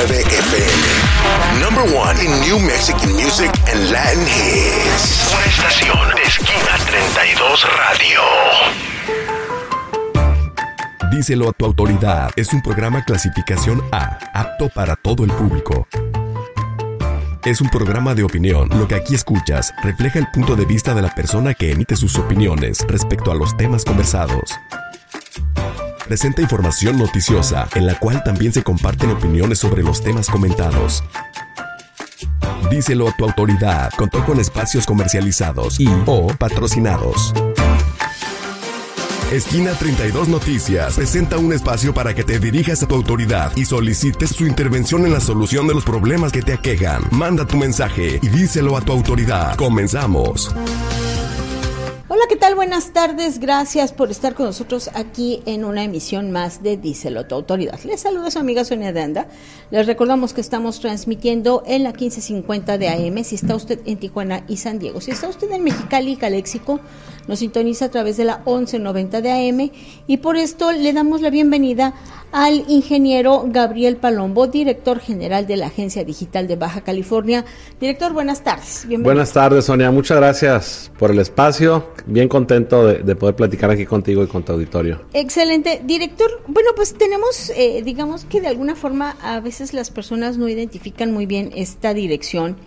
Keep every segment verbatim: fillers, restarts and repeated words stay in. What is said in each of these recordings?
nueve F M. Number one in New Mexican music and Latin hits. Una estación de Esquina treinta y dos Radio. Díselo a tu autoridad. Es un programa clasificación A, apto para todo el público. Es un programa de opinión. Lo que aquí escuchas refleja el punto de vista de la persona que emite sus opiniones respecto a los temas conversados. Presenta información noticiosa, en la cual también se comparten opiniones sobre los temas comentados. Díselo a tu autoridad. Contó con espacios comercializados y o patrocinados. Esquina treinta y dos Noticias presenta un espacio para que te dirijas a tu autoridad y solicites su intervención en la solución de los problemas que te aquejan. Manda tu mensaje y díselo a tu autoridad. Comenzamos. Hola, ¿qué tal? Buenas tardes. Gracias por estar con nosotros aquí en una emisión más de Díselo a tu autoridad. Les saluda su amiga Sonia de Anda. Les recordamos que estamos transmitiendo en la quince cincuenta de A M si está usted en Tijuana y San Diego. Si está usted en Mexicali y Caléxico, nos sintoniza a través de la once noventa de A M, y por esto le damos la bienvenida al ingeniero Gabriel Palombo, director general de la Agencia Digital de Baja California. Director, buenas tardes. Bienvenido. Buenas tardes, Sonia. Muchas gracias por el espacio. Bien contento de, de poder platicar aquí contigo y con tu auditorio. Excelente. Director, bueno, pues tenemos, eh, digamos que de alguna forma a veces las personas no identifican muy bien esta dirección.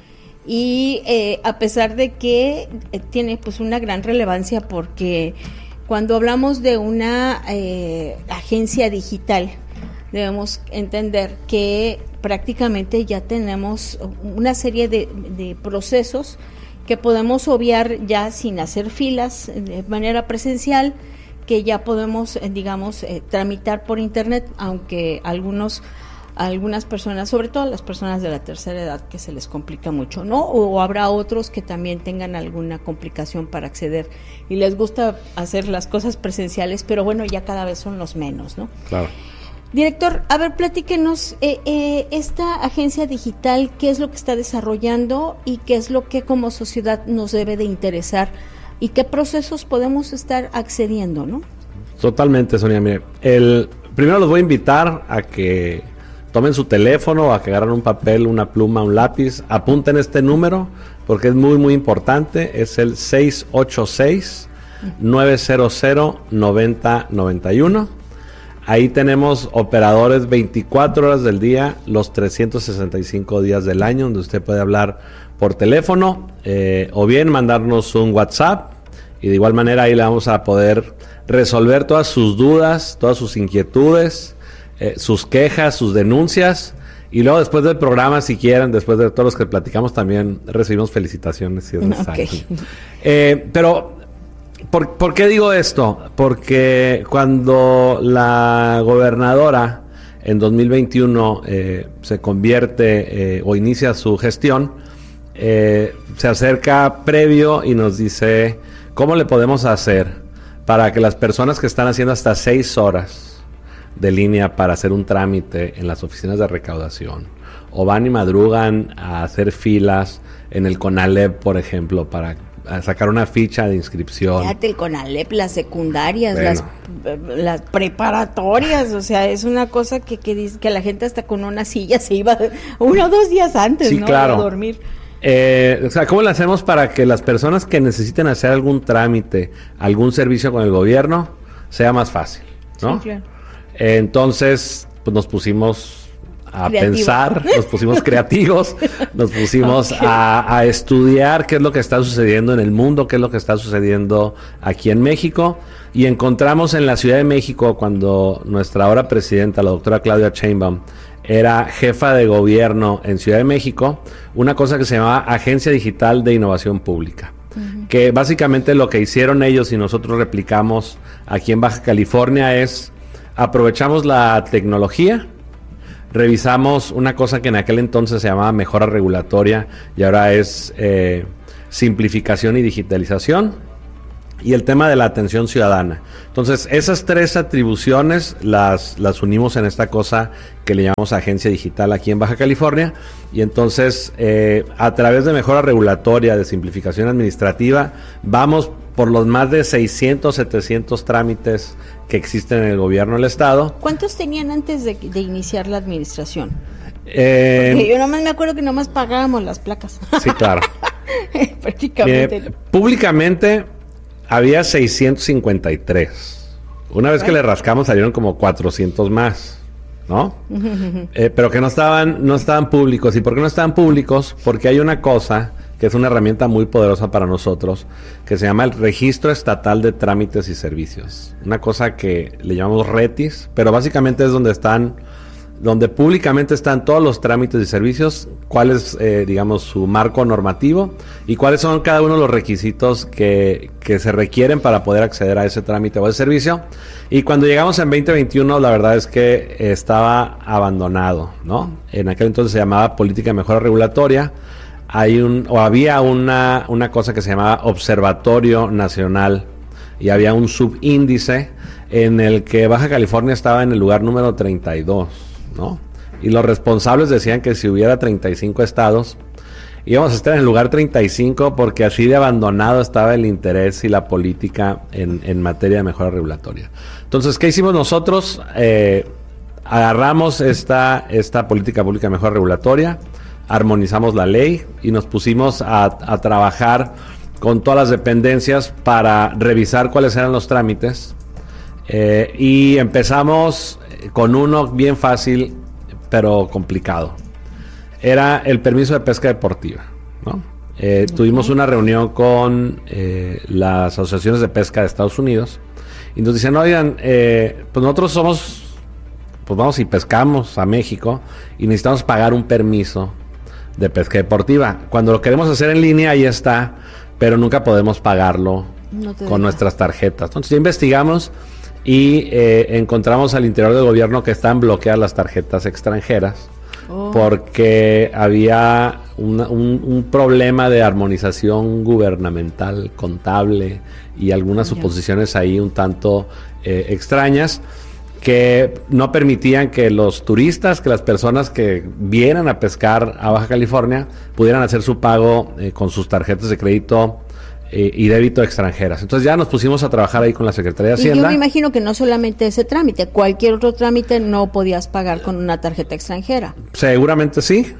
Y eh, a pesar de que eh, tiene pues una gran relevancia, porque cuando hablamos de una eh, agencia digital debemos entender que prácticamente ya tenemos una serie de, de procesos que podemos obviar ya sin hacer filas de manera presencial, que ya podemos eh, digamos eh, tramitar por internet, aunque algunos a algunas personas, sobre todo las personas de la tercera edad, que se les complica mucho, ¿no? O habrá otros que también tengan alguna complicación para acceder y les gusta hacer las cosas presenciales, pero bueno, ya cada vez son los menos, ¿no? Claro. Director, a ver, platíquenos, eh, eh, esta agencia digital, ¿qué es lo que está desarrollando y qué es lo que como sociedad nos debe de interesar y qué procesos podemos estar accediendo, ¿no? Totalmente, Sonia. Mire, el, primero los voy a invitar a que tomen su teléfono, a que agarren un papel, una pluma, un lápiz, apunten este número porque es muy muy importante. Es el seis ocho seis, nueve cero cero, nueve cero nueve uno. Ahí tenemos operadores veinticuatro horas del día, los trescientos sesenta y cinco días del año, donde usted puede hablar por teléfono eh, o bien mandarnos un WhatsApp, y de igual manera ahí le vamos a poder resolver todas sus dudas, todas sus inquietudes, Eh, sus quejas, sus denuncias, y luego después del programa, si quieren, después de todos los que platicamos, también recibimos felicitaciones si es necesario. Okay. Eh, pero, ¿por, ¿por qué digo esto? Porque cuando la gobernadora en dos mil veintiuno eh, se convierte eh, o inicia su gestión, eh, se acerca previo y nos dice cómo le podemos hacer para que las personas que están haciendo hasta seis horas de línea para hacer un trámite en las oficinas de recaudación, o van y madrugan a hacer filas en el CONALEP, por ejemplo, para sacar una ficha de inscripción. Fíjate, el CONALEP, las secundarias, bueno. las, las preparatorias, o sea, es una cosa que, que, dice, que la gente hasta con una silla se iba uno o dos días antes, sí, ¿no? Claro. A dormir. Eh, o sea, ¿cómo le hacemos para que las personas que necesiten hacer algún trámite, algún servicio con el gobierno, sea más fácil, ¿no? Sí, claro. Entonces, pues nos pusimos a Creativo. pensar, nos pusimos creativos, nos pusimos okay. a, a estudiar qué es lo que está sucediendo en el mundo, qué es lo que está sucediendo aquí en México, y encontramos en la Ciudad de México, cuando nuestra ahora presidenta, la doctora Claudia Sheinbaum, era jefa de gobierno en Ciudad de México, una cosa que se llamaba Agencia Digital de Innovación Pública. Uh-huh. Que básicamente lo que hicieron ellos y nosotros replicamos aquí en Baja California es: aprovechamos la tecnología, revisamos una cosa que en aquel entonces se llamaba mejora regulatoria y ahora es eh, simplificación y digitalización, y el tema de la atención ciudadana. Entonces, esas tres atribuciones las, las unimos en esta cosa que le llamamos Agencia Digital aquí en Baja California, y entonces eh, a través de mejora regulatoria, de simplificación administrativa, vamos por los más de seiscientos, setecientos trámites que existen en el gobierno del estado. ¿Cuántos tenían antes de, de iniciar la administración? Eh, Porque yo nomás me acuerdo que nomás pagábamos las placas. Sí, claro. Prácticamente. Eh, públicamente había seiscientos cincuenta y tres. Una vez que le rascamos salieron como cuatrocientos más, ¿no? eh, pero que no estaban, no estaban públicos. ¿Y por qué no estaban públicos? Porque hay una cosa que es una herramienta muy poderosa para nosotros, que se llama el Registro Estatal de Trámites y Servicios. Una cosa que le llamamos RETIS, pero básicamente es donde están, donde públicamente están todos los trámites y servicios, cuál es, eh, digamos, su marco normativo y cuáles son cada uno de los requisitos que, que se requieren para poder acceder a ese trámite o ese servicio. Y cuando llegamos en veinte veintiuno, la verdad es que estaba abandonado, ¿no? En aquel entonces se llamaba Política de Mejora Regulatoria. Hay un, o había una, una cosa que se llamaba Observatorio Nacional y había un subíndice en el que Baja California estaba en el lugar número treinta y dos, ¿no? Y los responsables decían que si hubiera treinta y cinco estados, íbamos a estar en el lugar treinta y cinco porque así de abandonado estaba el interés y la política en, en materia de mejora regulatoria. Entonces, ¿qué hicimos nosotros? Eh, agarramos esta, esta política pública de mejora regulatoria, armonizamos la ley y nos pusimos a, a trabajar con todas las dependencias para revisar cuáles eran los trámites eh, y empezamos con uno bien fácil pero complicado. Era el permiso de pesca deportiva, ¿no? Eh, okay. Tuvimos una reunión con eh, las asociaciones de pesca de Estados Unidos y nos dicen, oigan, eh, pues nosotros somos, pues vamos y pescamos a México y necesitamos pagar un permiso de pesca deportiva. Cuando lo queremos hacer en línea, ahí está, pero nunca podemos pagarlo no con deja. nuestras tarjetas. Entonces ya investigamos y eh, encontramos al interior del gobierno que están bloqueadas las tarjetas extranjeras oh. porque había una, un, un problema de armonización gubernamental, contable y algunas yeah. suposiciones ahí un tanto eh, extrañas, que no permitían que los turistas, que las personas que vieran a pescar a Baja California pudieran hacer su pago eh, con sus tarjetas de crédito eh, y débito extranjeras. Entonces ya nos pusimos a trabajar ahí con la Secretaría de Hacienda. Y yo me imagino que no solamente ese trámite, cualquier otro trámite no podías pagar con una tarjeta extranjera. Seguramente sí.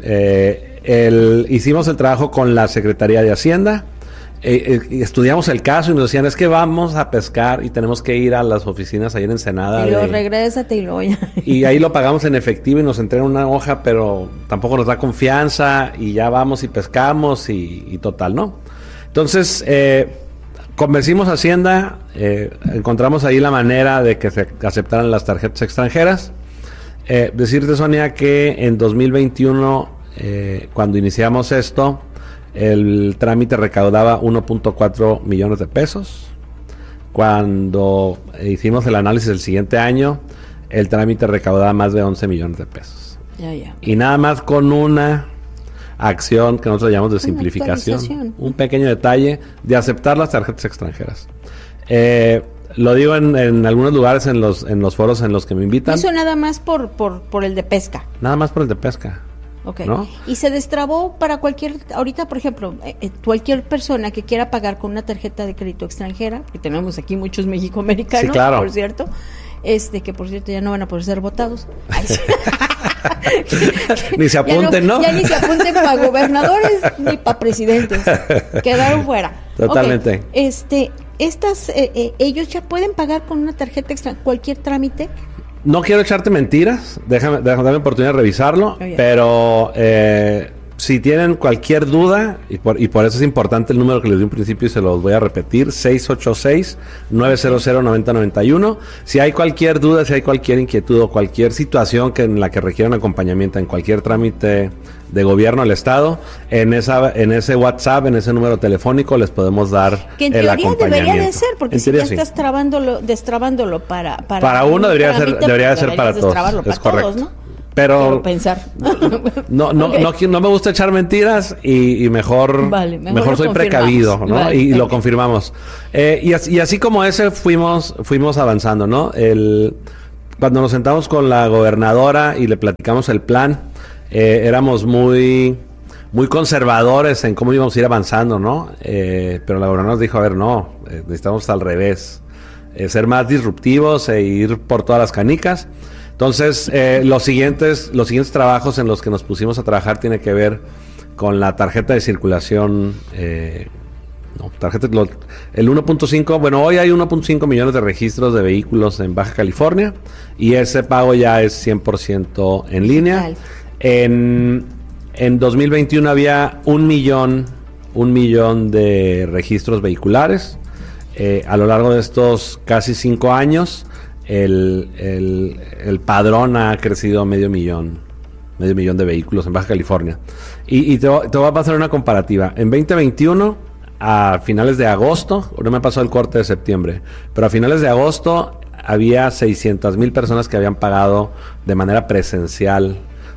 Eh, el, hicimos el trabajo con la Secretaría de Hacienda. Eh, eh, estudiamos el caso y nos decían, es que vamos a pescar y tenemos que ir a las oficinas ahí en Ensenada. Y luego regrésate y luego ya. Y ahí lo pagamos en efectivo y nos entregan una hoja, pero tampoco nos da confianza y ya vamos y pescamos y, y total, ¿no? Entonces, eh, convencimos a Hacienda, eh, encontramos ahí la manera de que se aceptaran las tarjetas extranjeras. Eh, decirte, Sonia, que en dos mil veintiuno, eh, cuando iniciamos esto, el trámite recaudaba uno punto cuatro millones de pesos. Cuando hicimos el análisis del siguiente año, el trámite recaudaba más de once millones de pesos. Ya, ya. Y nada más con una acción que nosotros llamamos de simplificación. Un pequeño detalle de aceptar las tarjetas extranjeras. Eh, lo digo en, en algunos lugares, en los, en los foros en los que me invitan. Eso nada más por, por, por el de pesca. Nada más por el de pesca. Okay. ¿No? Y se destrabó para cualquier, ahorita por ejemplo, eh, cualquier persona que quiera pagar con una tarjeta de crédito extranjera, que tenemos aquí muchos mexicoamericanos, sí, claro. por cierto, este que por cierto ya no van a poder ser votados. Ay, sí. Ni se apunten, no, ¿no? Ya ni se apunten para gobernadores ni para presidentes. Quedaron fuera. Totalmente. Okay. Este, estas, eh, eh, ellos ya pueden pagar con una tarjeta extranjera cualquier trámite. No quiero echarte mentiras, déjame, déjame darme oportunidad de revisarlo, oh, yeah. pero eh, si tienen cualquier duda, y por, y por eso es importante el número que les di un principio y se los voy a repetir, seis ocho seis, nueve cero cero, nueve cero nueve uno. Si hay cualquier duda, si hay cualquier inquietud o cualquier situación que en la que requieran acompañamiento en cualquier trámite de gobierno al Estado, en esa en ese WhatsApp, en ese número telefónico les podemos dar que en el teoría acompañamiento. Debería de ser, porque en si ya sí. estás trabándolo, destrabándolo para para, para uno debería ser trámite, debería de pues ser para todos, para es correcto. Todos, ¿no? Pero Quiero pensar. no no, okay. no no me gusta echar mentiras y, y mejor vale, mejor, mejor soy precavido, ¿no? Vale, y, y okay. lo confirmamos. Eh, y, así, y así como ese fuimos fuimos avanzando, ¿no? El cuando nos sentamos con la gobernadora y le platicamos el plan, eh, éramos muy muy conservadores en cómo íbamos a ir avanzando, ¿no? Eh, pero la gobernadora nos dijo, a ver, no, eh, necesitamos al revés, eh, ser más disruptivos e ir por todas las canicas. Entonces, eh, los siguientes, los siguientes trabajos en los que nos pusimos a trabajar tiene que ver con la tarjeta de circulación, eh, no, tarjeta, lo, el uno punto cinco, bueno, hoy hay uno punto cinco millones de registros de vehículos en Baja California y ese pago ya es cien por ciento en línea. En, en dos mil veintiuno había un millón, un millón de registros vehiculares. Eh, a lo largo de estos casi cinco años, el, el, el padrón ha crecido a medio millón, medio millón de vehículos en Baja California. Y, y te, te voy a pasar una comparativa. En veinte veintiuno, a finales de agosto, no me pasó el corte de septiembre, pero a finales de agosto había seiscientas mil personas que habían pagado de manera presencial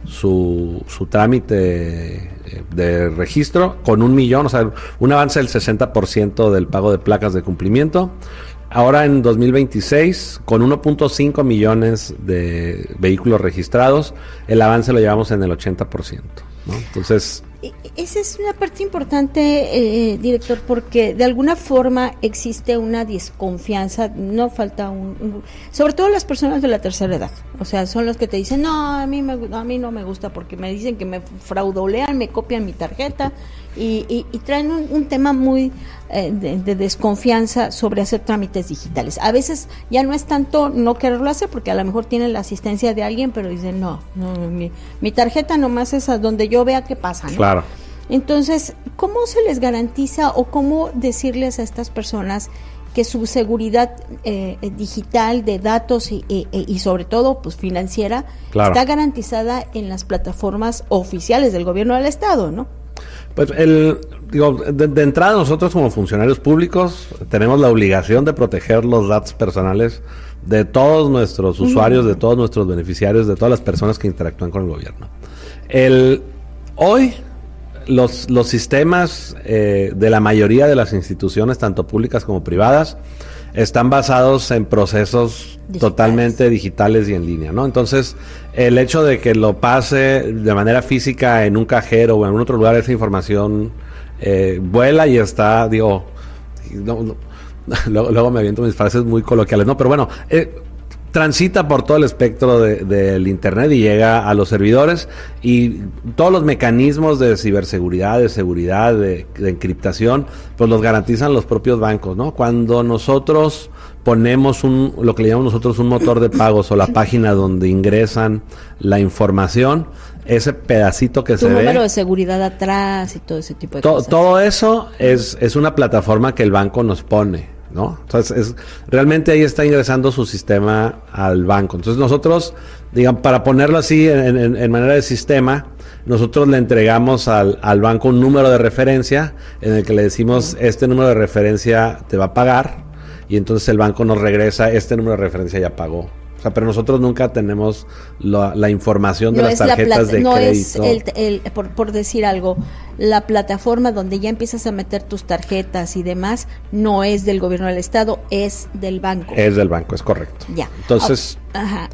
su, su trámite de registro, con un millón, o sea, un avance del sesenta por ciento del pago de placas de cumplimiento. Ahora en dos mil veintiséis, con uno punto cinco millones de vehículos registrados, el avance lo llevamos en el ochenta por ciento, ¿no? Entonces... Esa es una parte importante, eh, director, porque de alguna forma existe una desconfianza, no falta un, un... Sobre todo las personas de la tercera edad, o sea, son los que te dicen, no, a mí, me, a mí no me gusta porque me dicen que me fraudolean, me copian mi tarjeta y, y, y traen un, un tema muy eh, de, de desconfianza sobre hacer trámites digitales. A veces ya no es tanto no quererlo hacer porque a lo mejor tienen la asistencia de alguien, pero dicen, no, no mi, mi tarjeta nomás es a donde yo vea qué pasa, ¿no? Claro. Entonces, ¿cómo se les garantiza o cómo decirles a estas personas que su seguridad eh, digital de datos y, y, y sobre todo pues financiera claro. está garantizada en las plataformas oficiales del gobierno del estado, ¿no? Pues el digo de, de entrada nosotros como funcionarios públicos tenemos la obligación de proteger los datos personales de todos nuestros usuarios, uh-huh. de todos nuestros beneficiarios, de todas las personas que interactúan con el gobierno. El hoy Los, los sistemas eh, de la mayoría de las instituciones, tanto públicas como privadas, están basados en procesos digitales. Totalmente digitales y en línea, ¿no? Entonces, el hecho de que lo pase de manera física en un cajero o en algún otro lugar, esa información eh, vuela y está, digo, no, no, luego, luego me aviento mis frases muy coloquiales, ¿no? Pero bueno, eh, transita por todo el espectro de, del internet y llega a los servidores y todos los mecanismos de ciberseguridad, de seguridad, de, de encriptación, pues los garantizan los propios bancos, ¿no? Cuando nosotros ponemos un, lo que le llamamos nosotros un motor de pagos o la página donde ingresan la información, ese pedacito que se ve... Tu número de seguridad atrás y todo ese tipo de to, cosas. Todo eso es, es una plataforma que el banco nos pone, ¿no? Entonces, es, realmente ahí está ingresando su sistema al banco. Entonces, nosotros, digamos, para ponerlo así en, en, en manera de sistema, nosotros le entregamos al, al banco un número de referencia en el que le decimos, este número de referencia te va a pagar, y entonces el banco nos regresa, este número de referencia ya pagó. O sea, pero nosotros nunca tenemos la, la información de no las tarjetas de no crédito. No es, el, el, por, por decir algo, la plataforma donde ya empiezas a meter tus tarjetas y demás, no es del gobierno del estado, es del banco. Es del banco, es correcto. Ya. Entonces, oh, ajá.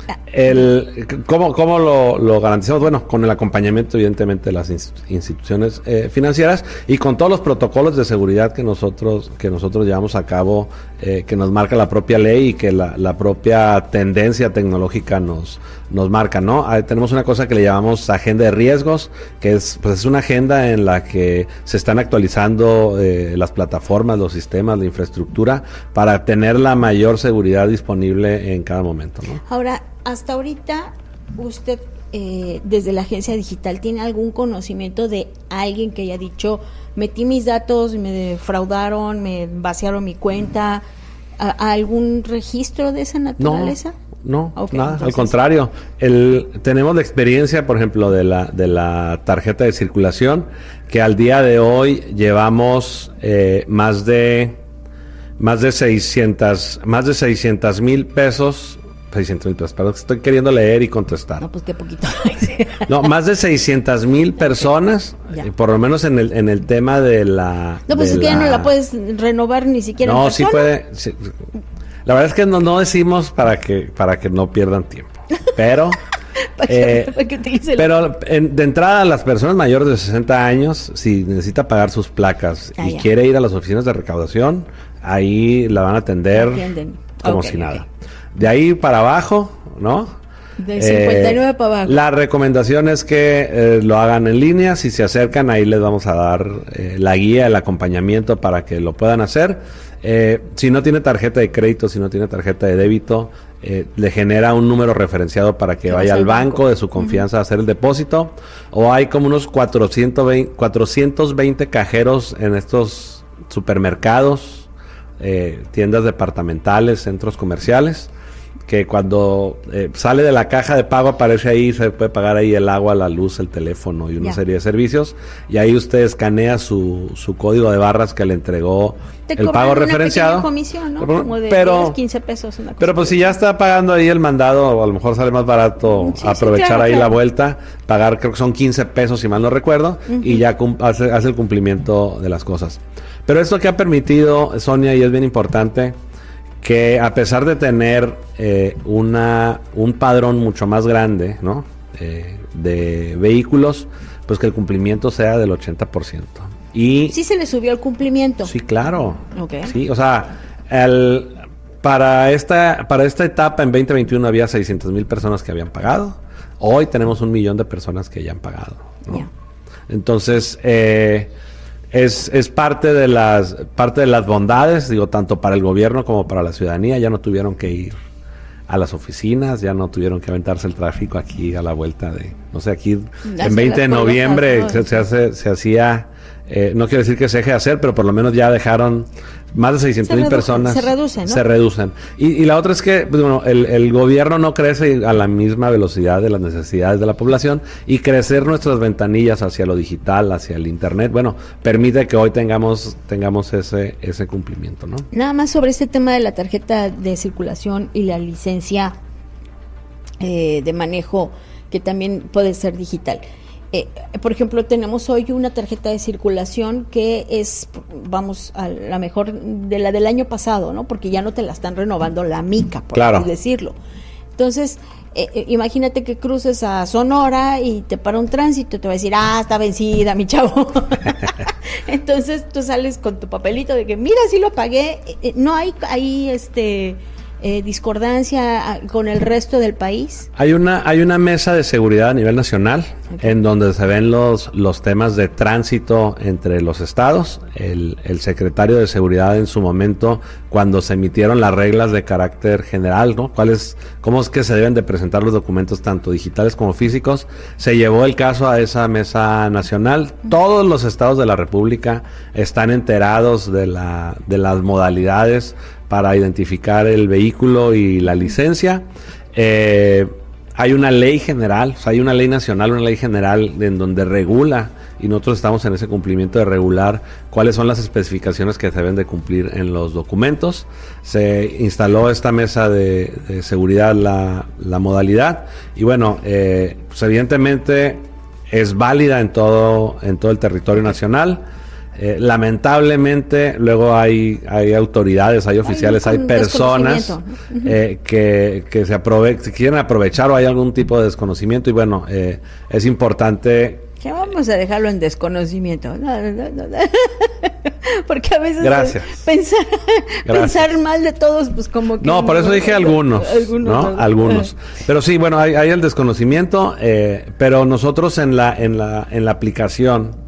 el, ¿cómo, cómo lo, lo garantizamos? Bueno, con el acompañamiento, evidentemente, de las instituciones eh, financieras y con todos los protocolos de seguridad que nosotros que nosotros llevamos a cabo, eh, que nos marca la propia ley y que la, la propia tendencia tecnológica nos nos marca, ¿no? Ahí tenemos una cosa que le llamamos agenda de riesgos, que es pues es una agenda en la que se están actualizando eh, las plataformas, los sistemas, la infraestructura para tener la mayor seguridad disponible en cada momento, ¿no? Ahora, hasta ahorita usted eh, desde la agencia digital tiene algún conocimiento de alguien que haya dicho, metí mis datos, me defraudaron, me vaciaron mi cuenta, ¿a, a algún registro de esa naturaleza? No. No, okay, nada, entonces... al contrario. El, tenemos la experiencia, por ejemplo, de la de la tarjeta de circulación, que al día de hoy llevamos eh, más de más de seiscientos más de seiscientos mil pesos, seiscientos mil pesos, perdón, estoy queriendo leer y contestar. No, pues qué poquito. No, más de seiscientas mil personas, okay, eh, por lo menos en el en el tema de la. No, pues es que la... ya no la puedes renovar ni siquiera. No, en sí puede. Sí, la verdad es que no, no decimos para que para que no pierdan tiempo, pero eh, pero en, de entrada las personas mayores de sesenta años, si necesita pagar sus placas ah, y ya. quiere ir a las oficinas de recaudación, ahí la van a atender como okay, si nada. Okay. De ahí para abajo, ¿no? De cincuenta y nueve eh, para abajo. La recomendación es que eh, lo hagan en línea. Si se acercan, ahí les vamos a dar eh, la guía, el acompañamiento para que lo puedan hacer. Eh, si no tiene tarjeta de crédito, si no tiene tarjeta de débito, eh, le genera un número referenciado para que vaya al banco, banco de su confianza uh-huh. a hacer el depósito. O hay como unos cuatrocientos veinte, cuatrocientos veinte cajeros en estos supermercados, eh, tiendas departamentales, centros comerciales, que cuando eh, sale de la caja de pago aparece ahí, se puede pagar ahí el agua, la luz, el teléfono y una yeah. serie de servicios, y ahí usted escanea su, su código de barras que le entregó Te el pago referenciado. Una comisión, ¿no? Como de pero, diez, quince pesos. Una cosa pero pues si ya está pagando ahí el mandado, a lo mejor sale más barato sí, aprovechar sí, claro, ahí claro. la vuelta, pagar creo que son quince pesos si mal no recuerdo, uh-huh. y ya cum- hace, hace el cumplimiento de las cosas. Pero esto que ha permitido, Sonia, y es bien importante, que a pesar de tener eh, una un padrón mucho más grande, ¿no? Eh, de vehículos, pues que el cumplimiento sea del ochenta por ciento. Y sí se le subió el cumplimiento. Sí, claro. Okay. Sí, o sea, el, para esta para esta etapa en veinte veintiuno había seiscientas mil personas que habían pagado. Hoy tenemos un millón de personas que ya han pagado, ¿no? Yeah. Entonces, eh, Es, es parte de las parte de las bondades, digo, tanto para el gobierno como para la ciudadanía. Ya no tuvieron que ir a las oficinas, ya no tuvieron que aventarse el tráfico aquí a la vuelta de, no sé, aquí Hace en veinte de noviembre se, se hace se hacía, eh, no quiero decir que se deje de hacer, pero por lo menos ya dejaron más de seiscientas mil personas. Se reducen, ¿no? Se reducen. Y, y la otra es que, pues, bueno, el, el gobierno no crece a la misma velocidad de las necesidades de la población, y crecer nuestras ventanillas hacia lo digital, hacia el internet, bueno, permite que hoy tengamos tengamos ese ese cumplimiento, ¿no? Nada más sobre este tema de la tarjeta de circulación y la licencia eh, de manejo, que también puede ser digital. Eh, por ejemplo, tenemos hoy una tarjeta de circulación que es, vamos, a la mejor de la del año pasado, ¿no? Porque ya no te la están renovando la mica, por claro. así decirlo. Entonces, eh, imagínate que cruces a Sonora y te para un tránsito y te va a decir, ah, está vencida, mi chavo. Entonces, tú sales con tu papelito de que, mira, sí lo pagué. Eh, no hay ahí, este... Eh, discordancia con el resto del país. Hay una hay una mesa de seguridad a nivel nacional, okay. en donde se ven los los temas de tránsito entre los estados. El, el secretario de seguridad en su momento, cuando se emitieron las reglas de carácter general, ¿no? ¿Cuáles, cómo es que se deben de presentar los documentos tanto digitales como físicos? Se llevó el caso a esa mesa nacional. Uh-huh. Todos los estados de la República están enterados de la de las modalidades para identificar el vehículo y la licencia. Eh, hay una ley general, o sea, hay una ley nacional, una ley general en donde regula, y nosotros estamos en ese cumplimiento de regular cuáles son las especificaciones que se deben de cumplir en los documentos. Se instaló esta mesa de, de seguridad, la, la modalidad, y bueno, eh, pues evidentemente es válida en todo, en todo el territorio nacional. Eh, lamentablemente luego hay hay autoridades, hay oficiales, hay, hay personas eh, que, que se aprove- que quieren aprovechar, o hay algún tipo de desconocimiento, y bueno, eh, es importante que vamos a dejarlo en desconocimiento. No, no, no, no. Porque a veces Gracias. pensar Gracias. pensar mal de todos, pues como que no, por eso dije algunos, algunos, ¿no? Algunos. Pero sí, bueno, hay, hay el desconocimiento, eh, pero nosotros en la en la en la aplicación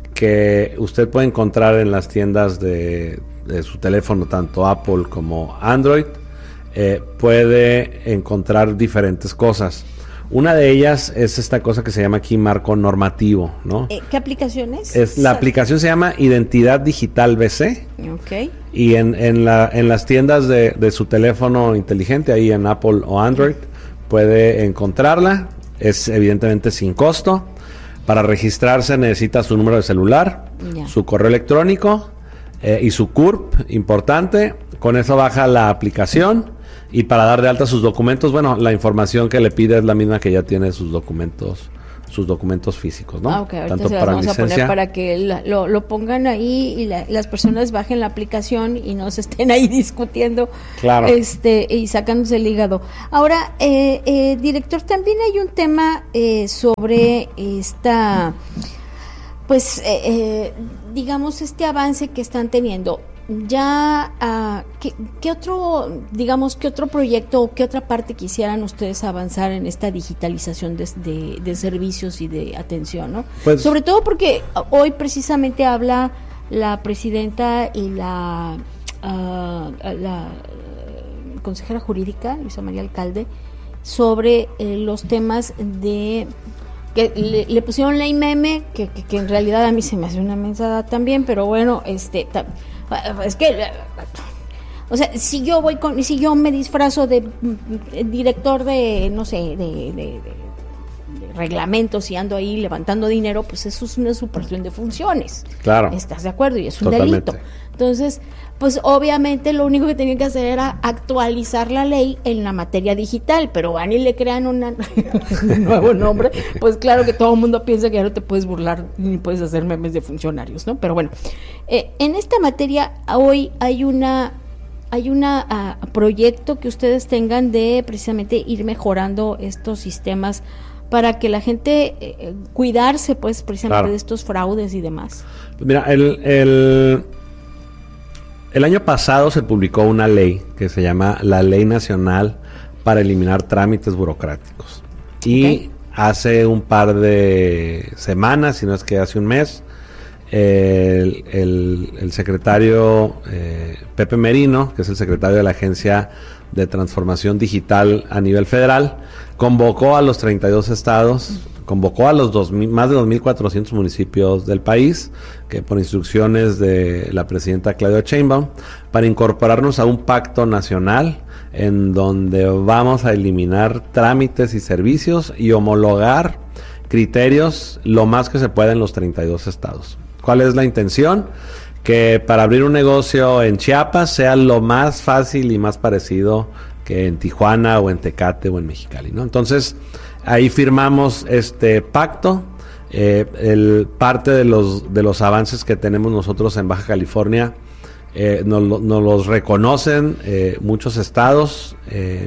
que usted puede encontrar en las tiendas de, de su teléfono, tanto Apple como Android, eh, puede encontrar diferentes cosas. Una de ellas es esta cosa que se llama aquí marco normativo, ¿no? Eh, ¿Qué aplicación es? es la aplicación se llama Identidad Digital B C. Okay. Y en, en, la, en las tiendas de, de su teléfono inteligente, ahí en Apple o Android, puede encontrarla. Es evidentemente sin costo. Para registrarse necesita su número de celular, yeah. su correo electrónico eh, y su C U R P, importante. Con eso baja la aplicación, y para dar de alta sus documentos, bueno, la información que le pide es la misma que ya tiene sus documentos sus documentos físicos, ¿no? Ah, okay. Ahorita Tanto se las para vamos licencia, a poner para que la, lo, lo pongan ahí y la, las personas bajen la aplicación y no se estén ahí discutiendo, claro. este y sacándose el hígado. Ahora, eh, eh, director, también hay un tema eh, sobre esta, pues, eh, eh, digamos, este avance que están teniendo. ya, uh, ¿qué, ¿qué otro, digamos, qué otro proyecto o qué otra parte quisieran ustedes avanzar en esta digitalización de, de, de servicios y de atención, ¿no? Pues, sobre todo porque hoy precisamente habla la presidenta y la, uh, la uh, consejera jurídica, Luisa María Alcalde, sobre eh, los temas de... que le, le pusieron ley meme, que, que, que en realidad a mí se me hace una mensada también, pero bueno, este, ta, es que, o sea, si yo voy con, si yo me disfrazo de, de director de, no sé, de, de, de, de reglamentos y ando ahí levantando dinero, pues eso es una usurpación de funciones. Claro. ¿Estás de acuerdo? Y es un Totalmente. delito. Entonces, pues obviamente lo único que tenían que hacer era actualizar la ley en la materia digital, pero van y le crean una, un nuevo nombre, pues claro que todo el mundo piensa que ya no te puedes burlar ni puedes hacer memes de funcionarios, ¿no? Pero bueno, eh, en esta materia hoy hay una hay una uh, proyecto que ustedes tengan de precisamente ir mejorando estos sistemas para que la gente eh, cuidarse pues precisamente claro. de estos fraudes y demás. Mira, el, el El año pasado se publicó una ley que se llama la Ley Nacional para Eliminar Trámites Burocráticos. Y okay. hace un par de semanas, si no es que hace un mes, el, el, el secretario eh, Pepe Merino, que es el secretario de la Agencia de Transformación Digital a nivel federal, convocó a los treinta y dos estados, convocó a los dos mil, más de dos mil cuatrocientos municipios del país, que por instrucciones de la presidenta Claudia Sheinbaum, para incorporarnos a un pacto nacional en donde vamos a eliminar trámites y servicios y homologar criterios lo más que se pueda en los treinta y dos estados. ¿Cuál es la intención? Que para abrir un negocio en Chiapas sea lo más fácil y más parecido que en Tijuana o en Tecate o en Mexicali, ¿no? Entonces, ahí firmamos este pacto. Eh, el, parte de los, de los avances que tenemos nosotros en Baja California eh, nos, nos los reconocen eh, muchos estados eh,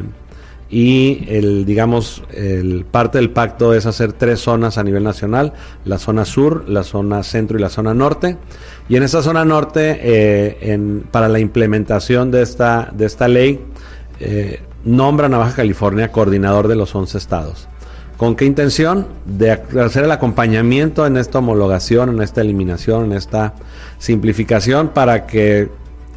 y el, digamos, el parte del pacto es hacer tres zonas a nivel nacional: la zona sur, la zona centro y la zona norte. Y en esa zona norte, eh, en, para la implementación de esta, de esta ley, eh, nombran a Baja California coordinador de los once estados. ¿Con qué intención? De hacer el acompañamiento en esta homologación, en esta eliminación, en esta simplificación, para que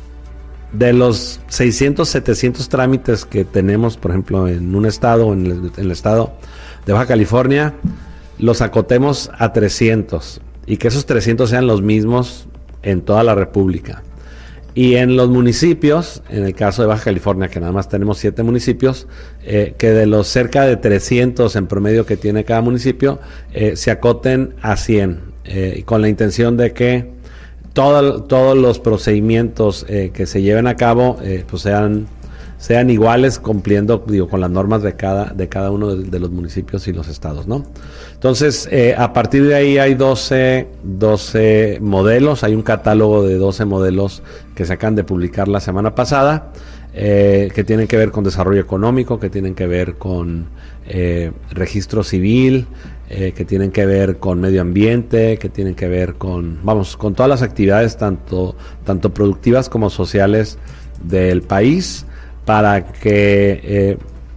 de los seiscientos, setecientos trámites que tenemos, por ejemplo, en un estado, en el, en el estado de Baja California, los acotemos a trescientos y que esos trescientos sean los mismos en toda la República. Y en los municipios, en el caso de Baja California, que nada más tenemos siete municipios, eh, que de los cerca de trescientos en promedio que tiene cada municipio, eh, se acoten a cien, eh, con la intención de que todo, todos los procedimientos eh, que se lleven a cabo eh, pues sean, sean iguales, cumpliendo, digo, con las normas de cada, de cada uno de, de los municipios y los estados, ¿no? Entonces, eh, a partir de ahí hay doce, doce modelos, hay un catálogo de doce modelos que se acaban de publicar la semana pasada, eh, que tienen que ver con desarrollo económico, que tienen que ver con eh, registro civil, eh, que tienen que ver con medio ambiente, que tienen que ver con, vamos, con todas las actividades, tanto, tanto productivas como sociales del país, para que eh,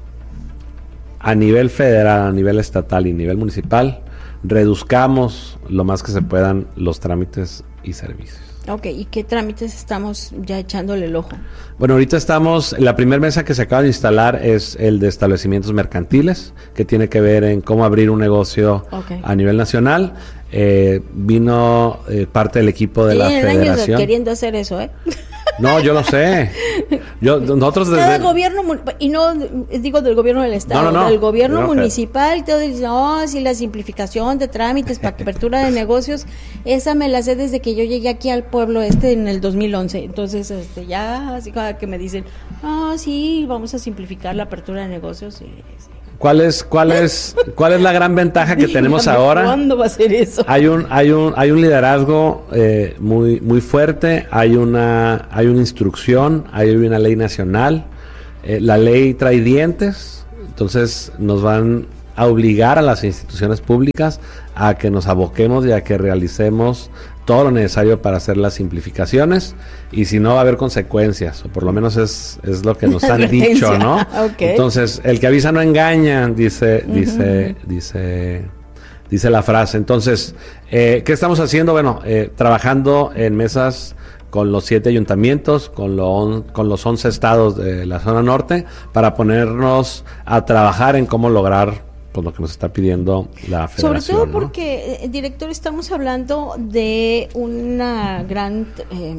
a nivel federal, a nivel estatal y a nivel municipal reduzcamos lo más que se puedan los trámites y servicios. Ok, ¿y qué trámites estamos ya echándole el ojo? Bueno, ahorita estamos, la primera mesa que se acaba de instalar es el de establecimientos mercantiles, que tiene que ver en cómo abrir un negocio okay. a nivel nacional. Eh, vino eh, parte del equipo de sí, la federación. Años queriendo hacer eso, ¿eh? No, yo lo sé. Yo, nosotros desde... Cada gobierno, y no digo del gobierno del estado, no, no, no. del gobierno no, municipal, todo dice, oh, sí, la simplificación de trámites para apertura de negocios, esa me la sé desde que yo llegué aquí al pueblo este en el dos mil once. Entonces, este, ya así como que me dicen, ah, oh, sí, vamos a simplificar la apertura de negocios. Sí, sí. ¿Cuál es, cuál es, cuál es la gran ventaja que Dígame, tenemos ahora? ¿Cuándo va a ser eso? Hay un, hay un, hay un liderazgo eh, muy, muy fuerte. Hay una, hay una instrucción, hay una ley nacional. Eh, la ley trae dientes, entonces nos van a obligar a las instituciones públicas a que nos aboquemos y a que realicemos todo lo necesario para hacer las simplificaciones, y si no va a haber consecuencias, o por lo menos es, es lo que nos han dicho, ¿no? Okay. Entonces, el que avisa no engaña, dice, Uh-huh. dice, dice, dice la frase. Entonces, eh, ¿qué estamos haciendo? Bueno, eh, trabajando en mesas con los siete ayuntamientos, con, lo on, con los once estados de la zona norte, para ponernos a trabajar en cómo lograr pues lo que nos está pidiendo la federación. Sobre todo ¿no? porque, eh, director, estamos hablando de una gran eh,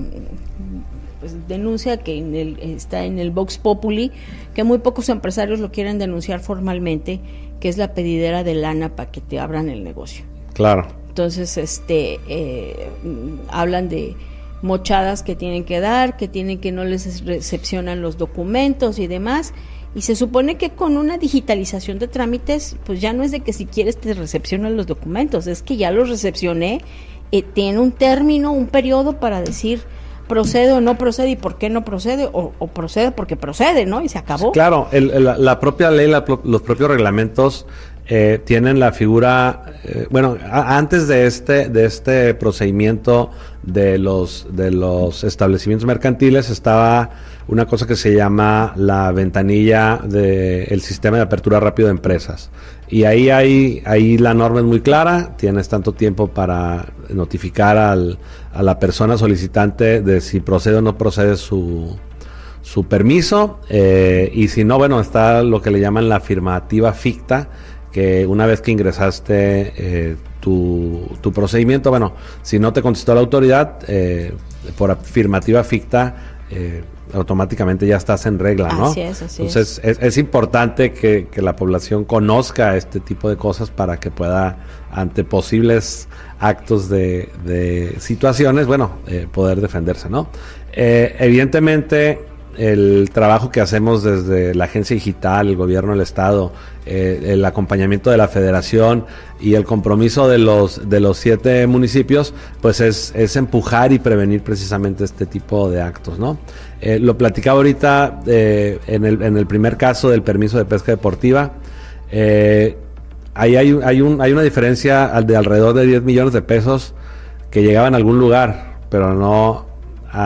pues, denuncia que en el, está en el Vox Populi, que muy pocos empresarios lo quieren denunciar formalmente, que es la pedidera de lana para que te abran el negocio. Claro. Entonces, este, eh, hablan de mochadas que tienen que dar, que tienen que no les recepcionan los documentos y demás. Y se supone que con una digitalización de trámites, pues ya no es de que si quieres te recepcionan los documentos, es que ya los recepcioné, eh, tiene un término, un periodo para decir procede o no procede y por qué no procede, o, o procede porque procede, ¿no? Y se acabó. Claro, el, el, la propia ley, la, los propios reglamentos eh, tienen la figura, eh, bueno, a, antes de este de este procedimiento de los de los establecimientos mercantiles estaba una cosa que se llama la ventanilla del sistema de apertura rápido de empresas. Y ahí hay, ahí la norma es muy clara, tienes tanto tiempo para notificar al, a la persona solicitante de si procede o no procede su, su permiso, eh, y si no, bueno, está lo que le llaman la afirmativa ficta, que una vez que ingresaste eh, tu, tu procedimiento, bueno, si no te contestó la autoridad, eh, por afirmativa ficta, eh, automáticamente ya estás en regla, ¿no? Así es, así Entonces es, es importante que, que la población conozca este tipo de cosas para que pueda, ante posibles actos de, de situaciones, bueno, eh, poder defenderse, ¿no? Eh, evidentemente, el trabajo que hacemos desde la agencia digital, el gobierno del estado, eh, el acompañamiento de la federación y el compromiso de los de los siete municipios, pues es, es empujar y prevenir precisamente este tipo de actos, ¿no? Eh, lo platicaba ahorita eh, en el en el primer caso del permiso de pesca deportiva. Eh, ahí hay, hay, un, hay una diferencia de alrededor de diez millones de pesos que llegaban a algún lugar, pero no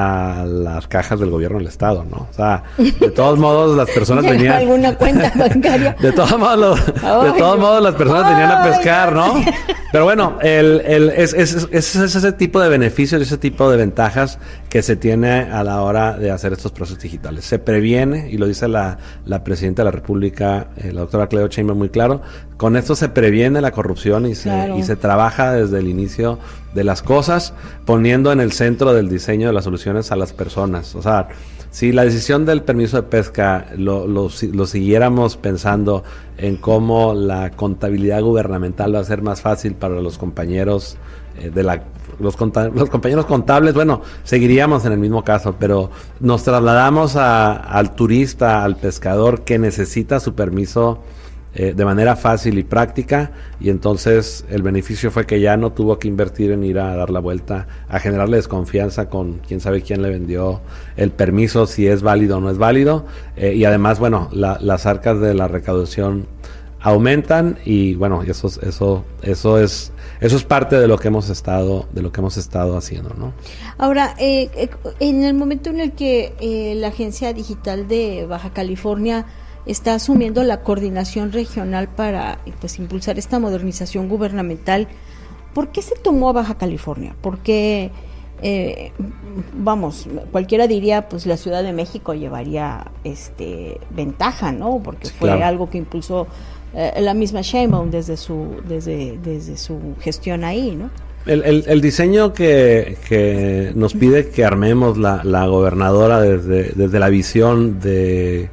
a las cajas del gobierno del estado, ¿no? O sea, de todos modos las personas venían alguna cuenta bancaria. De todos modos, los, Ay, de todos modos las personas ay, venían a pescar, ¿no? Pero bueno, el, el, es, es, es, es, es ese tipo de beneficios, ese tipo de ventajas que se tiene a la hora de hacer estos procesos digitales. Se previene, y lo dice la, la presidenta de la República, eh, la doctora Claudia Sheinbaum, muy claro, con esto se previene la corrupción y se, claro. y se trabaja desde el inicio de las cosas, poniendo en el centro del diseño de las soluciones a las personas. O sea, si la decisión del permiso de pesca lo, lo, lo siguiéramos pensando en cómo la contabilidad gubernamental va a ser más fácil para los compañeros eh, de la los, conta, los compañeros contables, bueno, seguiríamos en el mismo caso, pero nos trasladamos a, al turista, al pescador que necesita su permiso eh, de manera fácil y práctica, y entonces el beneficio fue que ya no tuvo que invertir en ir a dar la vuelta, a generarle desconfianza con quién sabe quién le vendió el permiso, si es válido o no es válido, eh, y además, bueno, la, las arcas de la recaudación aumentan, y bueno, eso eso eso es eso es parte de lo que hemos estado de lo que hemos estado haciendo, ¿no? Ahora, eh, en el momento en el que eh, la Agencia Digital de Baja California está asumiendo la coordinación regional para pues impulsar esta modernización gubernamental, ¿por qué se tomó a Baja California? Porque eh, vamos, cualquiera diría pues la Ciudad de México llevaría este ventaja, ¿no? Porque fue claro. algo que impulsó eh, la misma Sheinbaum desde su desde desde su gestión ahí, ¿no? El, el, el diseño que, que nos pide que armemos la, la gobernadora desde, desde la visión de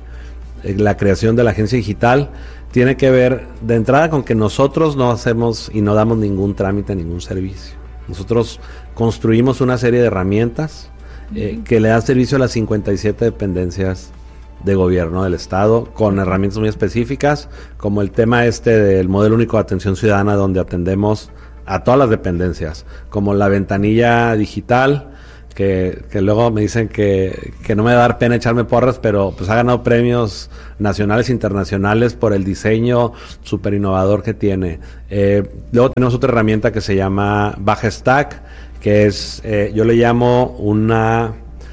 la creación de la agencia digital tiene que ver de entrada con que nosotros no hacemos y no damos ningún trámite, ningún servicio. Nosotros construimos una serie de herramientas eh, que le dan servicio a las cincuenta y siete dependencias de gobierno del estado, con herramientas muy específicas, como el tema este del modelo único de atención ciudadana, donde atendemos a todas las dependencias, como la ventanilla digital, que, que luego me dicen que, que no me va a dar pena echarme porras, pero pues ha ganado premios nacionales e internacionales por el diseño súper innovador que tiene. Eh, luego tenemos otra herramienta que se llama Baja Stack, que es, eh, yo le llamo una,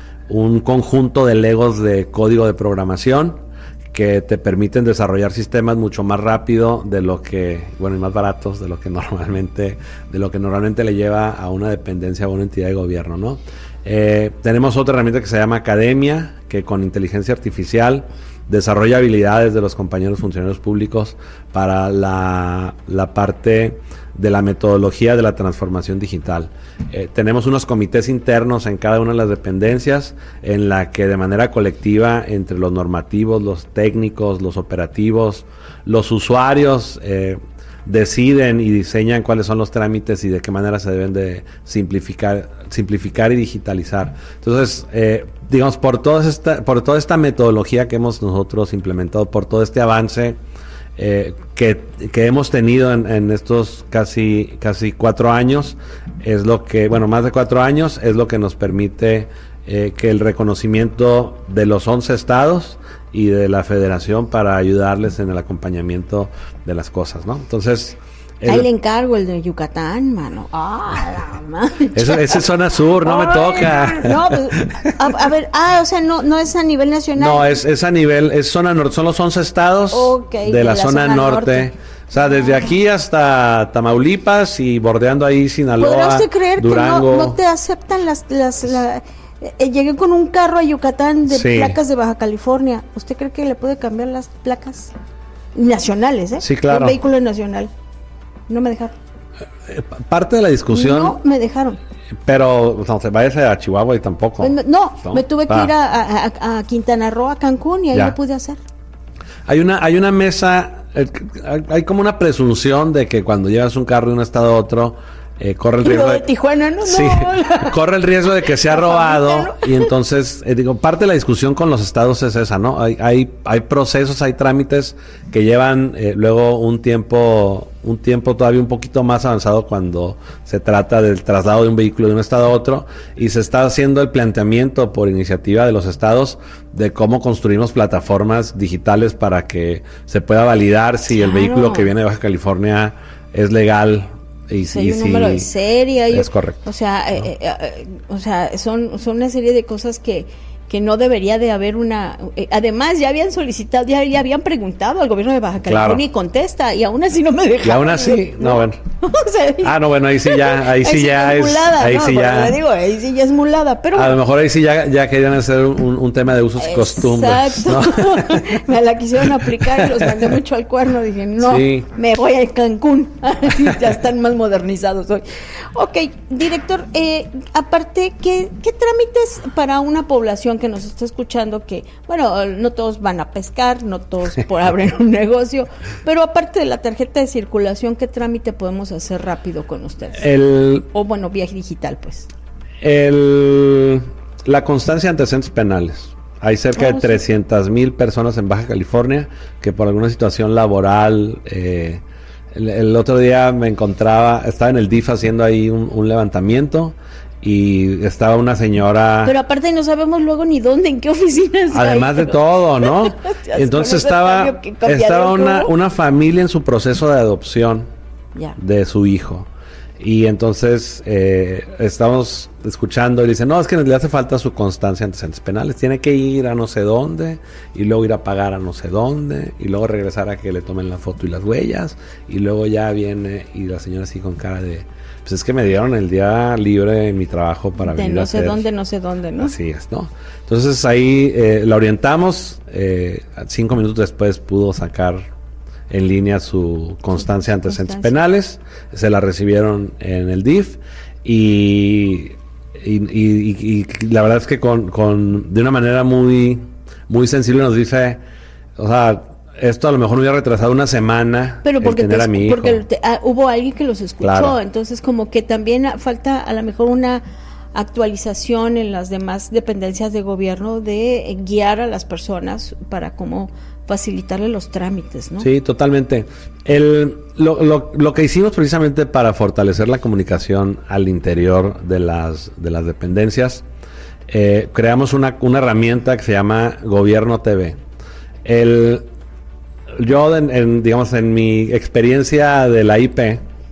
un conjunto de legos de código de programación que te permiten desarrollar sistemas mucho más rápido de lo que, bueno, y más baratos de lo que normalmente, de lo que normalmente le lleva a una dependencia o una entidad de gobierno, ¿no? Eh, tenemos otra herramienta que se llama Academia, que con inteligencia artificial desarrolla habilidades de los compañeros funcionarios públicos para la, la parte de la metodología de la transformación digital. Eh, tenemos unos comités internos en cada una de las dependencias en la que de manera colectiva entre los normativos, los técnicos, los operativos, los usuarios eh, deciden y diseñan cuáles son los trámites y de qué manera se deben de simplificar, simplificar y digitalizar. Entonces, eh, digamos, por toda esta, por toda esta metodología que hemos nosotros implementado, por todo este avance eh, que, que hemos tenido en, en estos casi, casi cuatro años, es lo que, bueno, más de cuatro años, es lo que nos permite eh, que el reconocimiento de los once estados y de la federación para ayudarles en el acompañamiento de las cosas, ¿no? Entonces, ahí el, le encargo el de Yucatán, mano. Ah, eso, ese es zona sur, no Ay, me toca. No, pues, a, a ver, ah, o sea, no, no es a nivel nacional. No, es, es a nivel, es zona norte, son los once estados okay, de, de la, la zona, zona norte. norte. O sea, desde aquí hasta Tamaulipas y bordeando ahí Sinaloa, ¿podrá usted creer Durango. que no, no te aceptan las, las, la, eh, llegué con un carro a Yucatán de sí. placas de Baja California. ¿Usted cree que le puede cambiar las placas nacionales, eh? Sí, claro. Un vehículo nacional. No me dejaron. Parte de la discusión. No me dejaron. Pero no se vaya a Chihuahua y tampoco. No, no, no. me tuve que ah. ir a, a, a Quintana Roo, a Cancún, y ahí ya. lo pude hacer. Hay una, hay una mesa, hay como una presunción de que cuando llevas un carro de un estado a otro, eh, corre el riesgo de, de Tijuana, no, sí, no. corre el riesgo de que sea robado. Y entonces, eh, digo, parte de la discusión con los estados es esa, ¿no? Hay, hay, hay procesos, hay trámites que llevan eh, luego un tiempo, un tiempo todavía un poquito más avanzado cuando se trata del traslado de un vehículo de un estado a otro, y se está haciendo el planteamiento por iniciativa de los estados de cómo construimos plataformas digitales para que se pueda validar si claro. el vehículo que viene de Baja California es legal. Y sí, hay un sí, número de serie. Es y, correcto. O sea, ¿no? eh, eh, o sea, son, son una serie de cosas que, que no debería de haber una... Eh, además, ya habían solicitado, ya, ya habían preguntado al gobierno de Baja California claro. y contesta, y aún así no me dejaron. Y aún así, no, no bueno. o sea, ah, no, bueno, ahí sí ya, ahí sí ya es... mulada, ahí no, sí ya... le digo, ahí sí ya es mulada, pero... A lo mejor ahí sí ya, ya querían hacer un, un tema de usos y costumbres. Exacto. ¿No? Me la quisieron aplicar y los mandé mucho al cuerno. Dije, no, sí. me voy a Cancún. Ya están más modernizados hoy. Ok, director, eh, aparte, ¿qué, ¿qué trámites para una población que nos está escuchando? Que, bueno, no todos van a pescar, no todos por abrir un negocio, pero aparte de la tarjeta de circulación, ¿qué trámite podemos hacer rápido con ustedes? El, o bueno, viaje digital, pues. El, la constancia de antecedentes penales. Hay cerca oh, de trescientas mil personas en Baja California que por alguna situación laboral... Eh, el, el otro día me encontraba, estaba en el D I F haciendo ahí un, un levantamiento, y estaba una señora... Pero aparte no sabemos luego ni dónde, en qué oficinas. Además hay, de pero... todo, ¿no? Entonces estaba, estaba una, una familia en su proceso de adopción ya. de su hijo. Y entonces eh, estamos escuchando y dice, no, es que le hace falta su constancia de antecedentes penales. Tiene que ir a no sé dónde, y luego ir a pagar a no sé dónde, y luego regresar a que le tomen la foto y las huellas, y luego ya viene, y la señora así con cara de... Pues es que me dieron el día libre en mi trabajo para de venir no a hacer... sé dónde, no sé dónde, ¿no? Así es, ¿no? Entonces ahí eh, la orientamos, eh, cinco minutos después pudo sacar en línea su constancia de antecedentes penales, se la recibieron en el D I F, y, y, y, y, y la verdad es que con, con de una manera muy, muy sensible nos dice, o sea... Esto a lo mejor me hubiera retrasado una semana. Pero porque, tener te, a mi hijo. porque te, ah, hubo alguien que los escuchó, claro. Entonces como que también falta a lo mejor una actualización en las demás dependencias de gobierno de guiar a las personas para cómo facilitarle los trámites, ¿no? Sí, totalmente. El, lo, lo, lo que hicimos precisamente para fortalecer la comunicación al interior de las, de las dependencias, eh, creamos una, una herramienta que se llama Gobierno T V. El... Yo, en, en, digamos, en mi experiencia de la I P,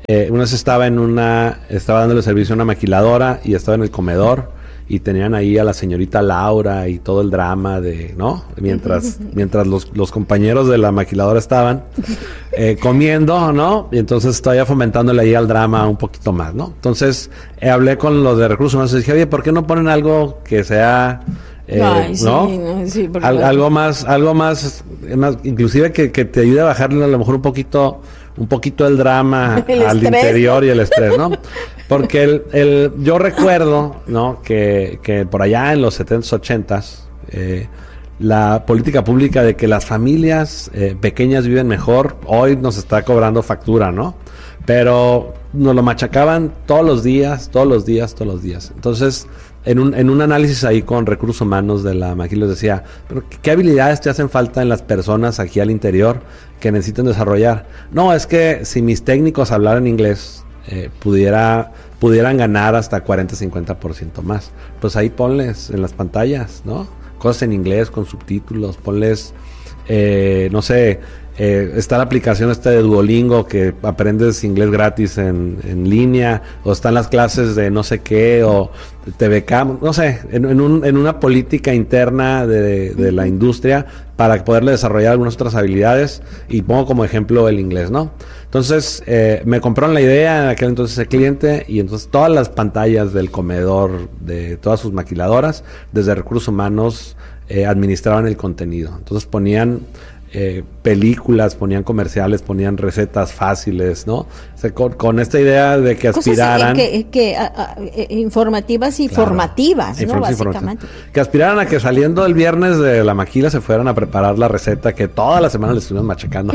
eh, una vez estaba en una, estaba dándole servicio a una maquiladora y estaba en el comedor y tenían ahí a la señorita Laura y todo el drama de, ¿no? Mientras, mientras los, los compañeros de la maquiladora estaban eh, comiendo, ¿no? Y entonces todavía fomentándole ahí al drama un poquito más, ¿no? Entonces eh, hablé con los de recursos humanos y dije, oye, ¿por qué no ponen algo que sea... Eh, Ay, sí, ¿no? no, sí, Al, bueno. algo más, algo más, más inclusive que, que te ayude a bajarle a lo mejor un poquito, un poquito el drama El al estrés, interior, ¿no? y el estrés, ¿no? Porque el, el, yo recuerdo, ¿no? Que, que por allá en los setentas, ochentas, eh, la política pública de que las familias eh, pequeñas viven mejor, hoy nos está cobrando factura, ¿no? Pero nos lo machacaban todos los días, todos los días, todos los días. Entonces, en un, en un análisis ahí con recursos humanos de la Maquila les decía, pero ¿qué habilidades te hacen falta en las personas aquí al interior que necesitan desarrollar? No, es que si mis técnicos hablaran inglés, eh, pudiera, pudieran ganar hasta cuarenta, cincuenta por ciento más. Pues ahí ponles en las pantallas, ¿no? Cosas en inglés con subtítulos, ponles, eh, no sé... Eh, está la aplicación esta de Duolingo que aprendes inglés gratis en, en línea, o están las clases de no sé qué, o te becamos, no sé, en, en, un, en una política interna de, de la industria para poderle desarrollar algunas otras habilidades, y pongo como ejemplo el inglés, ¿no? Entonces, eh, me compraron la idea en aquel entonces el cliente, y entonces todas las pantallas del comedor de todas sus maquiladoras, desde recursos humanos, eh, administraban el contenido. Entonces ponían Eh, películas, ponían comerciales, ponían recetas fáciles, ¿no? O sea, con, con esta idea de que aspiraran... Cosas, eh, que, que, a, a, informativas y Claro, formativas, ¿no? Básicamente. Que aspiraran a que saliendo el viernes de la maquila se fueran a preparar la receta que toda la semana les estuvimos machacando.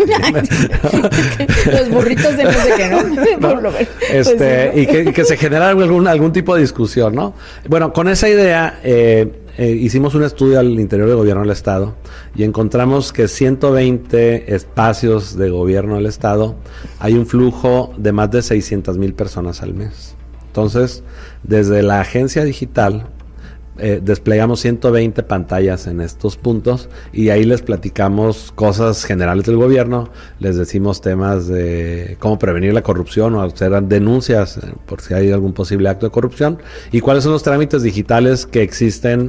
Los burritos de no sé qué, ¿no? Por lo menos. Este, Pues sí, ¿no? y, que, y que se generara algún, algún tipo de discusión, ¿no? Bueno, con esa idea... Eh, Eh, hicimos un estudio al interior del gobierno del estado y encontramos que ciento veinte espacios de gobierno del estado hay un flujo de más de seiscientas mil personas al mes. Entonces, desde la agencia digital eh, desplegamos ciento veinte pantallas en estos puntos y ahí les platicamos cosas generales del gobierno, les decimos temas de cómo prevenir la corrupción o hacer denuncias eh, por si hay algún posible acto de corrupción, y cuáles son los trámites digitales que existen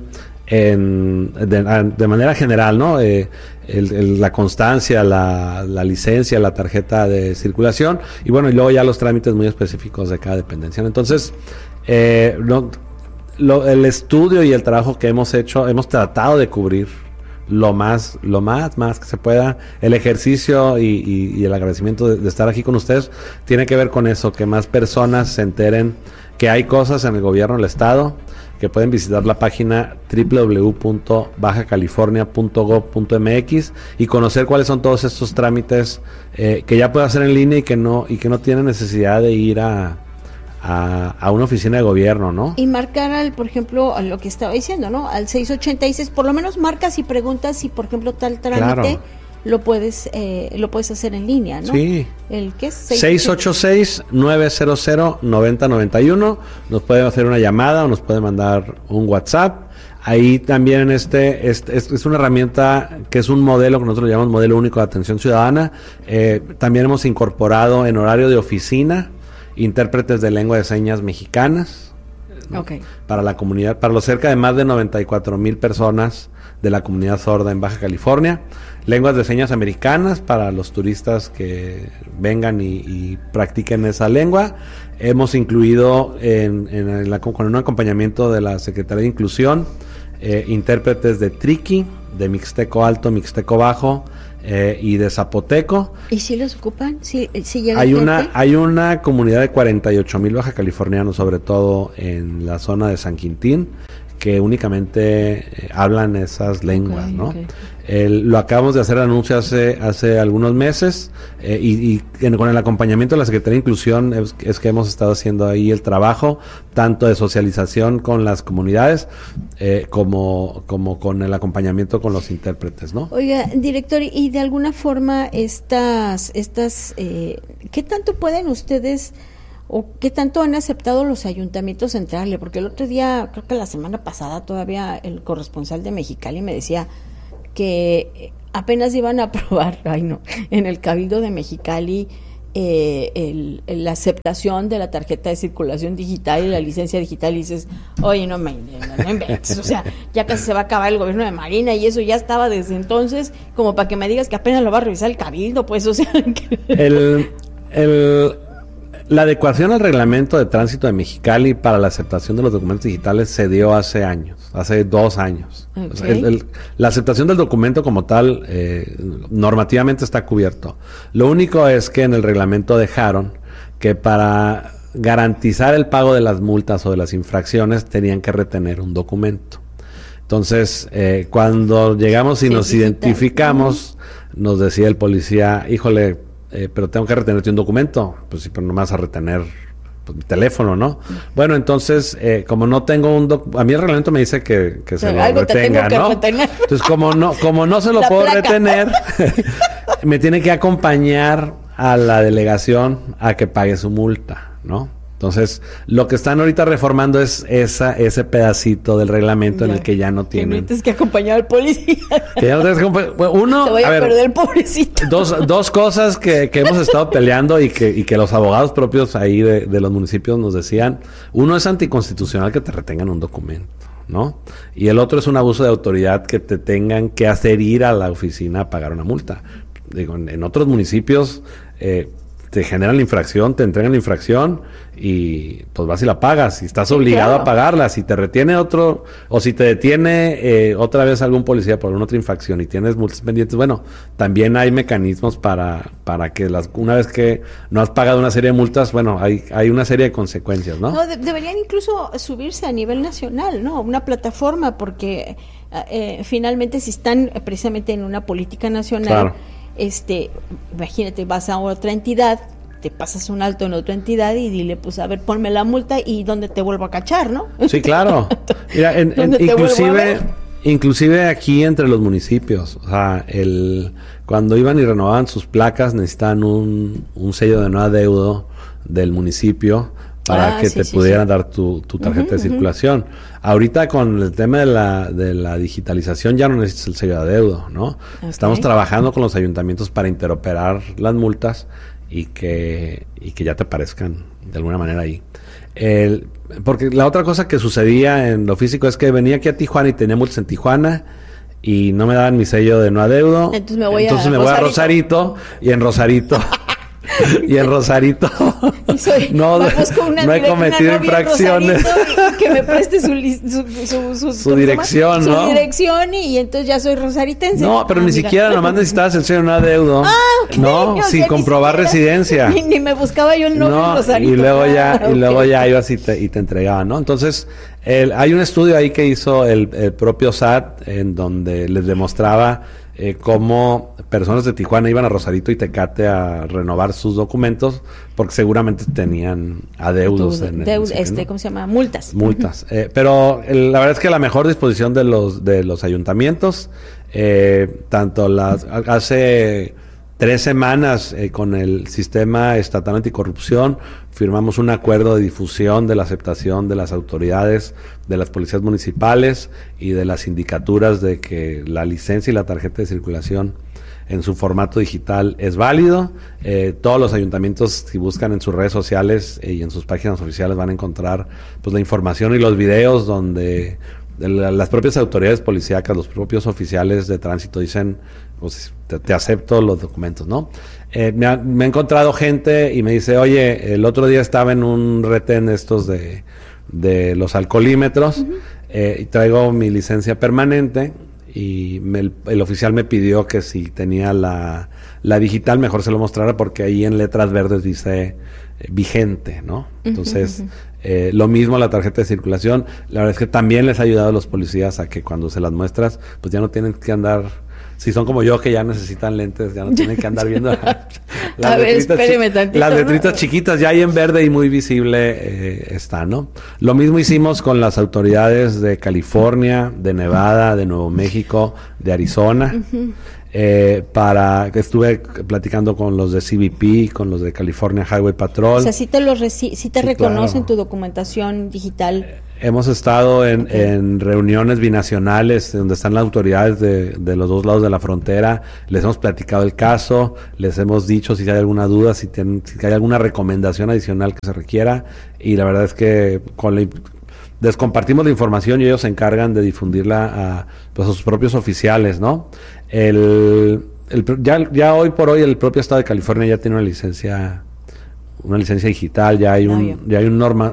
en, de, de manera general, ¿no? Eh, el, el, la constancia, la, la licencia, la tarjeta de circulación, y bueno, y luego ya los trámites muy específicos de cada dependencia. Entonces, eh, no... Lo, el estudio y el trabajo que hemos hecho, hemos tratado de cubrir lo más, lo más, más que se pueda. El ejercicio y, y, y el agradecimiento de, de estar aquí con ustedes tiene que ver con eso, que más personas se enteren que hay cosas en el gobierno del estado, que pueden visitar la página doble u doble u doble u punto baja california punto gov punto m x y conocer cuáles son todos estos trámites eh, que ya puede hacer en línea y que no, y que no tienen necesidad de ir a A, a una oficina de gobierno, ¿no? Y marcar al, por ejemplo, a lo que estaba diciendo, ¿no? Al seis ochenta y seis, por lo menos marcas y preguntas si, por ejemplo, tal trámite Claro. lo puedes eh, lo puedes hacer en línea, ¿no? Sí. ¿El qué es? seis ocho seis, nueve cero cero, nueve cero nueve uno. Nos pueden hacer una llamada o nos pueden mandar un WhatsApp. Ahí también en este, este es, es una herramienta que es un modelo que nosotros llamamos modelo único de atención ciudadana. Eh, también hemos incorporado en horario de oficina intérpretes de lengua de señas mexicanas, ¿no? Okay. Para la comunidad, para los cerca de más de noventa y cuatro mil personas de la comunidad sorda en Baja California, lenguas de señas americanas para los turistas que vengan y, y practiquen esa lengua. Hemos incluido en, en la, con un acompañamiento de la Secretaría de Inclusión eh, intérpretes de triqui, de mixteco alto, mixteco bajo, Eh, y de zapoteco. ¿Y si los ocupan? ¿Sí, sí llega Hay gente? una, hay una comunidad de cuarenta y ocho mil baja californianos, sobre todo en la zona de San Quintín, que únicamente eh, hablan esas lenguas, Okay, ¿no? okay. El, lo acabamos de hacer anuncio hace, hace algunos meses eh, y, y en, con el acompañamiento de la Secretaría de Inclusión es, es que hemos estado haciendo ahí el trabajo, tanto de socialización con las comunidades eh, como, como con el acompañamiento con los intérpretes, ¿no? Oiga, director, y de alguna forma estas, estas, eh, ¿qué tanto pueden ustedes o qué tanto han aceptado los ayuntamientos entrarle? Porque el otro día, creo que la semana pasada, todavía el corresponsal de Mexicali me decía que apenas iban a aprobar, ay no, en el Cabildo de Mexicali eh, el, el, la aceptación de la tarjeta de circulación digital y la licencia digital, y dices, oye, no me no, no inventes, o sea, ya casi se va a acabar el gobierno de Marina y eso ya estaba desde entonces, como para que me digas que apenas lo va a revisar el Cabildo, pues, o sea... Que... El, el, la adecuación al reglamento de tránsito de Mexicali para la aceptación de los documentos digitales se dio hace años, hace dos años. Okay. O sea, el, el, la aceptación del documento como tal eh, normativamente está cubierto. Lo único es que en el reglamento dejaron que para garantizar el pago de las multas o de las infracciones tenían que retener un documento. Entonces, eh, cuando llegamos y sí, nos digital. identificamos, uh-huh. nos decía el policía, híjole, Eh, pero tengo que retenerte un documento. Pues sí, pero no me vas a retener pues, mi teléfono, ¿no? Bueno, entonces, eh, como no tengo un documento, a mí el reglamento me dice que, que se lo retenga, ¿no? Retener. Entonces, como no, como no se lo la puedo placa. retener, me tiene que acompañar a la delegación a que pague su multa, ¿no? Entonces, lo que están ahorita reformando es esa ese pedacito del reglamento ya, en el que ya no tienen... Que no tienes que acompañar al policía. Que ya no tienes que acompañar... Bueno, uno... Te voy a, a ver, perder el pobrecito. Dos, dos cosas que, que hemos estado peleando y que, y que los abogados propios ahí de, de los municipios nos decían. Uno es anticonstitucional que te retengan un documento, ¿no? Y el otro es un abuso de autoridad que te tengan que hacer ir a la oficina a pagar una multa. Digo, en, en otros municipios... Eh, te generan la infracción, te entregan la infracción y pues vas y la pagas y estás obligado sí, claro. a pagarla. Si te retiene otro o si te detiene eh, otra vez algún policía por alguna otra infracción y tienes multas pendientes, bueno, también hay mecanismos para para que las una vez que no has pagado una serie de multas, bueno, hay hay una serie de consecuencias, ¿no? No, de, deberían incluso subirse a nivel nacional, ¿no? Una plataforma porque eh, finalmente si están precisamente en una política nacional, claro. Este, imagínate, vas a otra entidad, te pasas un alto en otra entidad y dile, pues a ver, ponme la multa y dónde te vuelvo a cachar, ¿no? Sí, claro. Mira, en, en, inclusive, inclusive aquí entre los municipios, o sea, el cuando iban y renovaban sus placas necesitaban un, un sello de no adeudo del municipio para ah, que sí, te sí, pudieran sí. dar tu, tu tarjeta uh-huh, de circulación. Uh-huh. Ahorita con el tema de la de la digitalización ya no necesitas el sello de adeudo, ¿no? Okay. Estamos trabajando con los ayuntamientos para interoperar las multas y que y que ya te aparezcan de alguna manera ahí. El, porque la otra cosa que sucedía en lo físico es que venía aquí a Tijuana y tenía multas en Tijuana y no me daban mi sello de no adeudo. Entonces me voy, Entonces a, me voy a Rosarito y en Rosarito... y en Rosarito soy, no, no he cometido infracciones que me preste su su, su, su, su dirección, su ¿no? Su dirección y, y entonces ya soy rosaritense. No, pero ah, ni mira. siquiera nomás necesitabas el sello de no adeudo. Ah, okay. No, sin sea, comprobar siquiera, residencia. Ni, ni me buscaba yo el nombre no, Rosarito. Y luego ya, ah, okay. y luego ya ibas y te, y te entregaban, ¿no? Entonces, el, hay un estudio ahí que hizo el, el propio S A T en donde les demostraba Eh, cómo personas de Tijuana iban a Rosarito y Tecate a renovar sus documentos porque seguramente tenían adeudos tu, en el deud, este, ¿no? ¿Cómo se llama? Multas. Multas. eh, pero el, la verdad es que la mejor disposición de los de los ayuntamientos, eh, tanto las hace tres semanas eh, con el Sistema Estatal Anticorrupción firmamos un acuerdo de difusión de la aceptación de las autoridades, de las policías municipales y de las sindicaturas de que la licencia y la tarjeta de circulación en su formato digital es válido. Eh, todos los ayuntamientos, si buscan en sus redes sociales eh, y en sus páginas oficiales, van a encontrar pues la información y los videos donde de la, las propias autoridades policíacas, los propios oficiales de tránsito dicen, pues te, te acepto los documentos, ¿no? Eh, me, ha, me ha encontrado gente y me dice, oye, el otro día estaba en un retén estos de, de los alcoholímetros, uh-huh. eh, y traigo mi licencia permanente y me, el, el oficial me pidió que si tenía la, la digital mejor se lo mostrara porque ahí en letras verdes dice eh, vigente, ¿no? Entonces, uh-huh, uh-huh. Eh, lo mismo la tarjeta de circulación. La verdad es que también les ha ayudado a los policías a que cuando se las muestras, pues ya no tienen que andar, si son como yo que ya necesitan lentes, ya no tienen que andar viendo la, las, a ver, letritas espéreme tantito, las letritas ¿no? chiquitas, ya ahí en verde y muy visible eh, está, ¿no? Lo mismo hicimos con las autoridades de California, de Nevada, de Nuevo México, de Arizona. Uh-huh. Eh, para que estuve platicando con los de C B P, con los de California Highway Patrol. O sea, si te, los reci- si te sí, reconocen claro. tu documentación digital. Hemos estado en, okay. en reuniones binacionales donde están las autoridades de, de los dos lados de la frontera, les hemos platicado el caso, les hemos dicho si hay alguna duda, si, ten, si hay alguna recomendación adicional que se requiera, y la verdad es que con la, les compartimos la información y ellos se encargan de difundirla a, pues, a sus propios oficiales, ¿no? El, el, ya, ya hoy por hoy el propio estado de California ya tiene una licencia una licencia digital, ya hay un, ya hay un norma,